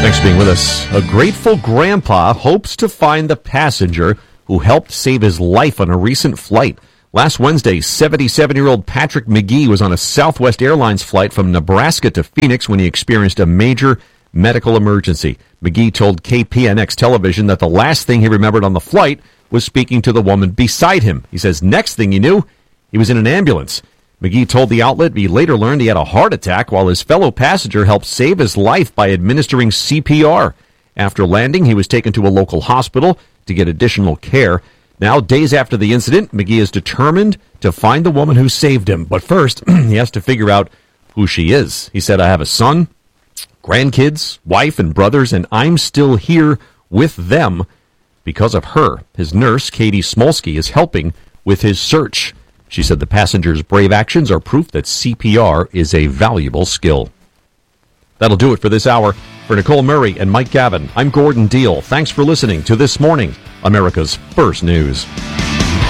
Thanks for being with us. A grateful grandpa hopes to find the passenger who helped save his life on a recent flight. Last Wednesday, 77-year-old Patrick McGee was on a Southwest Airlines flight from Nebraska to Phoenix when he experienced a major medical emergency. McGee told KPNX television that the last thing he remembered on the flight was speaking to the woman beside him. He says next thing he knew, he was in an ambulance. McGee told the outlet he later learned he had a heart attack while his fellow passenger helped save his life by administering CPR. After landing, he was taken to a local hospital to get additional care. Now, days after the incident, McGee is determined to find the woman who saved him. But first, he has to figure out who she is. He said, I have a son, grandkids, wife, and brothers, and I'm still here with them because of her. His nurse, Katie Smolsky, is helping with his search. She said the passenger's brave actions are proof that CPR is a valuable skill. That'll do it for this hour. For Nicole Murray and Mike Gavin, I'm Gordon Deal. Thanks for listening to This Morning, America's First News.